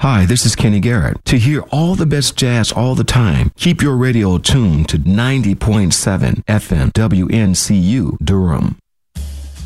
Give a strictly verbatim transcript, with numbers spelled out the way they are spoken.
Hi, this is Kenny Garrett. To hear all the best jazz all the time, keep your radio tuned to ninety point seven F M W N C U Durham.